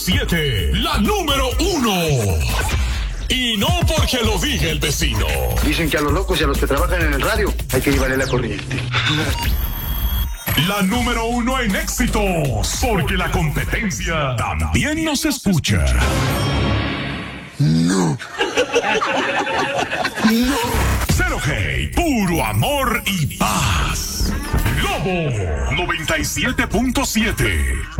7, la número 1. Y no porque lo diga el vecino. Dicen que a los locos y a los que trabajan en el radio hay que llevarle la corriente. La número 1 en éxitos, porque la competencia también nos escucha. No. No. Cero Hate, puro amor y paz. Lobo 97.7.